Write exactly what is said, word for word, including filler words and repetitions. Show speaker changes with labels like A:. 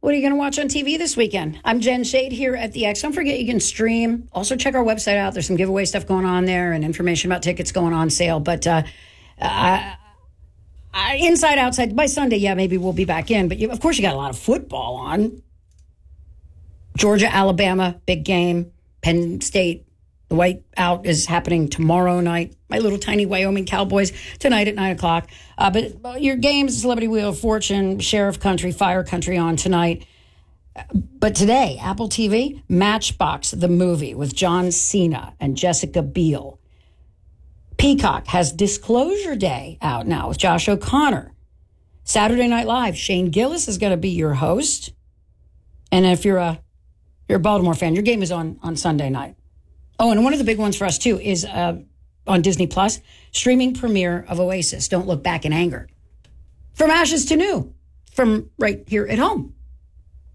A: What are you going to watch on T V this weekend? I'm Jen Shade here at the X. Don't forget you can stream. Also check our website out. There's some giveaway stuff going on there and information about tickets going on sale. But uh, I, I, inside, outside, by Sunday, yeah, maybe we'll be back in. But you, of course, you got a lot of football on. Georgia, Alabama, big game. Penn State, the whiteout is happening tomorrow night. My little tiny Wyoming Cowboys tonight at nine o'clock. Uh, but your games, Celebrity Wheel of Fortune, Sheriff Country, Fire Country on tonight. But today, Apple T V, Matchbox, the movie with John Cena and Jessica Biel. Peacock has Disclosure Day out now with Josh O'Connor. Saturday Night Live, Shane Gillis is going to be your host. And if you're a you're a Baltimore fan, your game is on, on Sunday night. Oh, and one of the big ones for us, too, is uh, on Disney Plus, streaming premiere of Oasis, Don't Look Back in Anger. From ashes to new, from right here at home.